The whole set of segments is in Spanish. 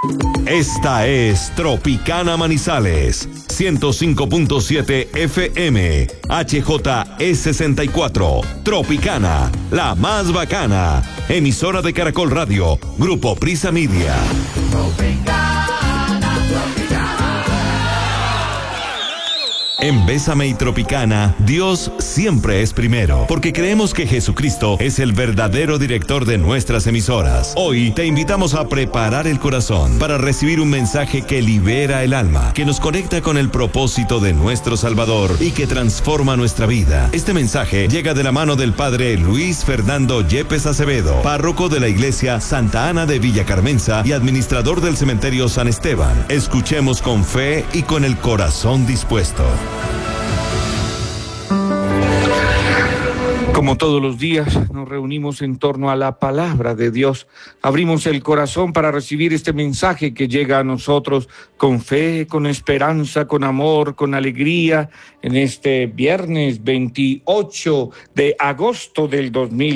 Esta es Tropicana Manizales, 105.7 FM, HJE64, Tropicana, la más bacana, emisora de Caracol Radio, Grupo Prisa Media. En Bésame y Tropicana, Dios siempre es primero, porque creemos que Jesucristo es el verdadero director de nuestras emisoras. Hoy te invitamos a preparar el corazón para recibir un mensaje que libera el alma, que nos conecta con el propósito de nuestro Salvador y que transforma nuestra vida. Este mensaje llega de la mano del Padre Luis Fernando Yepes Acevedo, párroco de la Iglesia Santa Ana de Villa Carmenza y administrador del Cementerio San Esteban. Escuchemos con fe y con el corazón dispuesto. Como todos los días, nos reunimos en torno a la palabra de Dios. Abrimos el corazón para recibir este mensaje que llega a nosotros con fe, con esperanza, con amor, con alegría, en este viernes 28 de agosto del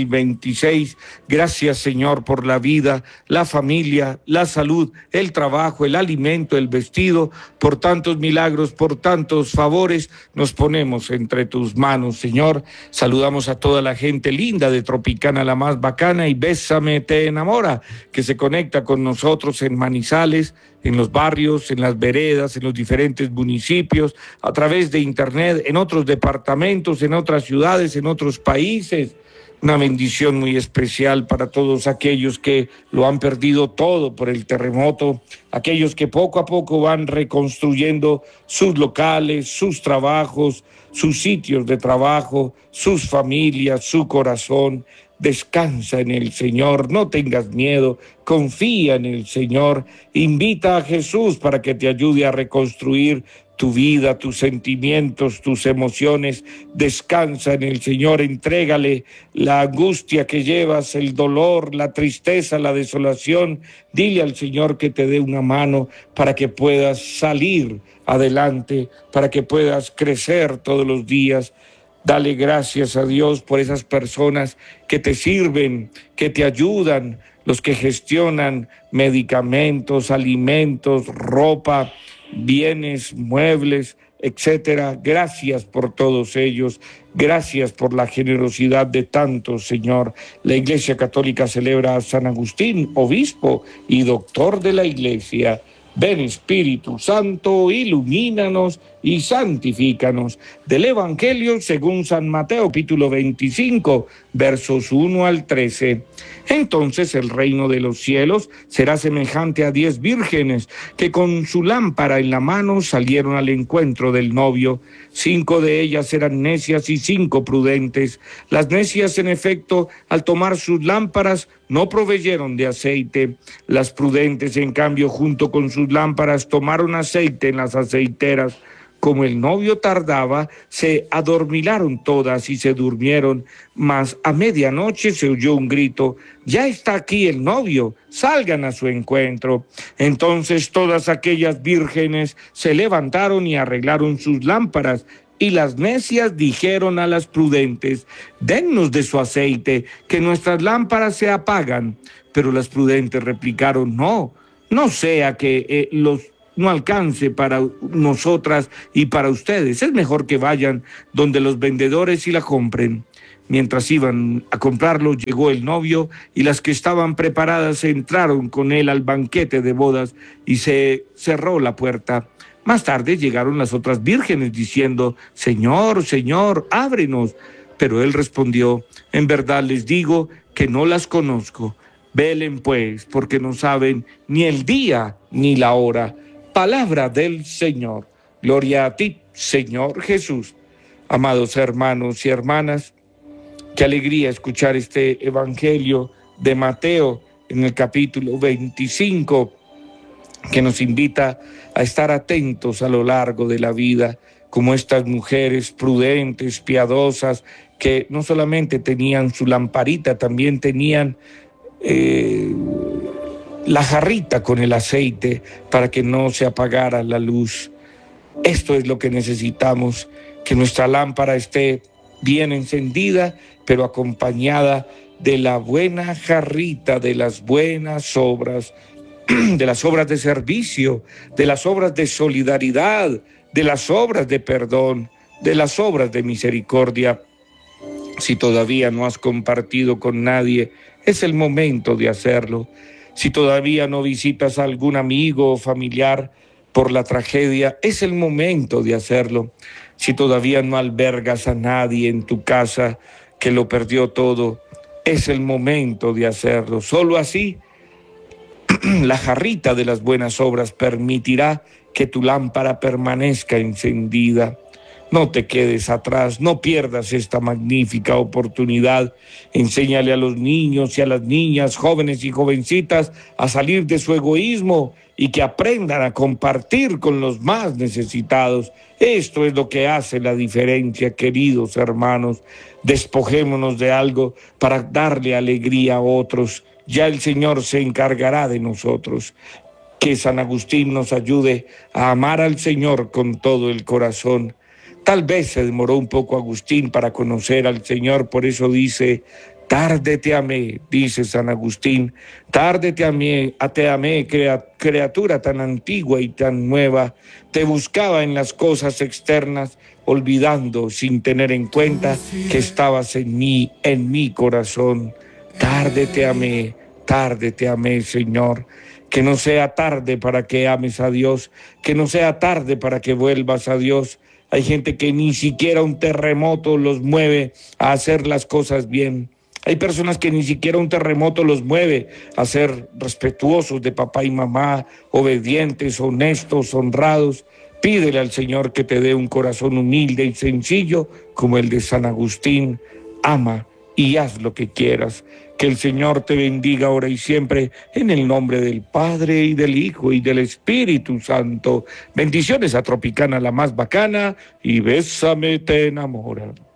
2026. Gracias, Señor, por la vida, la familia, la salud, el trabajo, el alimento, el vestido, por tantos milagros, por tantos favores. Nos ponemos entre tus manos, Señor. Saludamos a toda la gente linda de Tropicana, la más bacana, y Bésame te enamora, que se conecta con nosotros en Manizales, en los barrios, en las veredas, en los diferentes municipios, a través de internet, en otros departamentos, en otras ciudades, en otros países. Una bendición muy especial para todos aquellos que lo han perdido todo por el terremoto, aquellos que poco a poco van reconstruyendo sus locales, sus trabajos, sus sitios de trabajo, sus familias, su corazón. Descansa en el Señor, no tengas miedo, confía en el Señor, invita a Jesús para que te ayude a reconstruir tu vida, tus sentimientos, tus emociones. Descansa en el Señor, entrégale la angustia que llevas, el dolor, la tristeza, la desolación. Dile al Señor que te dé una mano para que puedas salir adelante, para que puedas crecer todos los días. Dale gracias a Dios por esas personas que te sirven, que te ayudan, los que gestionan medicamentos, alimentos, ropa, bienes, muebles, etcétera. Gracias por todos ellos. Gracias por la generosidad de tantos, Señor. La Iglesia Católica celebra a San Agustín, obispo y doctor de la Iglesia. Ven, Espíritu Santo, ilumínanos y santifícanos. Del Evangelio según San Mateo, capítulo 25, versos 1 al 13. Entonces el reino de los cielos será semejante a 10 vírgenes que con su lámpara en la mano salieron al encuentro del novio. 5 de ellas eran necias y 5 prudentes. Las necias, en efecto, al tomar sus lámparas, no proveyeron de aceite. Las prudentes, en cambio, junto con sus lámparas, tomaron aceite en las aceiteras. Como el novio tardaba, se adormilaron todas y se durmieron. Mas a medianoche se oyó un grito: «Ya está aquí el novio, salgan a su encuentro». Entonces todas aquellas vírgenes se levantaron y arreglaron sus lámparas. Y las necias dijeron a las prudentes: «Dennos de su aceite, que nuestras lámparas se apagan». Pero las prudentes replicaron: «No sea que no alcance para nosotras y para ustedes. Es mejor que vayan donde los vendedores y la compren». Mientras iban a comprarlo, llegó el novio, y las que estaban preparadas entraron con él al banquete de bodas, y se cerró la puerta. Más tarde llegaron las otras vírgenes diciendo: «Señor, Señor, ábrenos». Pero él respondió: «En verdad les digo que no las conozco. Velen pues, porque no saben ni el día ni la hora». Palabra del Señor. Gloria a ti, Señor Jesús. Amados hermanos y hermanas, qué alegría escuchar este evangelio de Mateo en el capítulo 25, que nos invita a estar atentos a lo largo de la vida, como estas mujeres prudentes, piadosas, que no solamente tenían su lamparita, también tenían la jarrita con el aceite para que no se apagara la luz. Esto es lo que necesitamos, que nuestra lámpara esté bien encendida, pero acompañada de la buena jarrita de las buenas obras. de las obras de servicio, de las obras de solidaridad, de las obras de perdón, de las obras de misericordia. Si todavía no has compartido con nadie, es el momento de hacerlo. Si todavía no visitas a algún amigo o familiar por la tragedia, es el momento de hacerlo. Si todavía no albergas a nadie en tu casa que lo perdió todo, es el momento de hacerlo. Solo así, la jarrita de las buenas obras permitirá que tu lámpara permanezca encendida. No te quedes atrás, no pierdas esta magnífica oportunidad. Enséñale a los niños y a las niñas, jóvenes y jovencitas, a salir de su egoísmo y que aprendan a compartir con los más necesitados. Esto es lo que hace la diferencia, queridos hermanos. Despojémonos de algo para darle alegría a otros. Ya el Señor se encargará de nosotros. Que San Agustín nos ayude a amar al Señor con todo el corazón. Tal vez se demoró un poco Agustín para conocer al Señor, por eso dice, tarde te amé, dice San Agustín, tarde te amé, criatura tan antigua y tan nueva, te buscaba en las cosas externas, olvidando sin tener en cuenta que estabas en mi corazón. Tarde te amé, Señor. Que no sea tarde para que ames a Dios, que no sea tarde para que vuelvas a Dios. Hay gente que ni siquiera un terremoto los mueve a hacer las cosas bien. Hay personas que ni siquiera un terremoto los mueve a ser respetuosos de papá y mamá, obedientes, honestos, honrados. Pídele al Señor que te dé un corazón humilde y sencillo como el de San Agustín. Ama y haz lo que quieras. Que el Señor te bendiga ahora y siempre, en el nombre del Padre y del Hijo y del Espíritu Santo. Bendiciones a Tropicana, la más bacana, y Bésame te enamora.